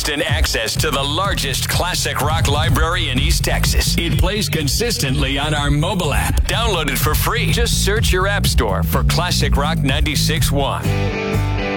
instant access to the largest classic rock library in East Texas. It plays consistently on our mobile app. Download it for free. Just search your app store for Classic Rock 96.1.